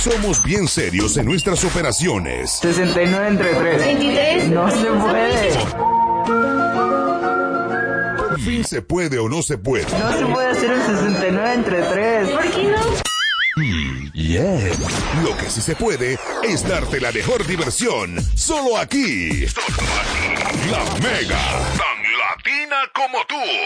Somos bien serios en nuestras operaciones. 69 entre 3. 23. No se puede. Por fin se puede o no se puede. No se puede hacer el 69 entre 3. ¿Por qué no? Lo que sí se puede es darte la mejor diversión. Solo aquí. La Mega. Tan latina como tú.